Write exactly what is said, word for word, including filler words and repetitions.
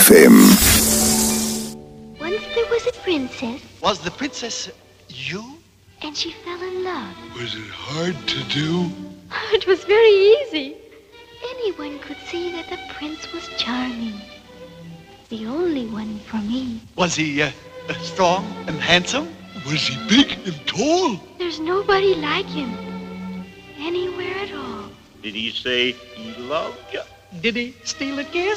F M. Once there was a princess. Was the princess you? And she fell in love. Was it hard to do? It was very easy. Anyone could see that the prince was charming. The only one for me. Was he uh, strong and handsome? Was he big and tall? There's nobody like him. Anywhere at all. Did he say he loved you? Did he steal a kiss?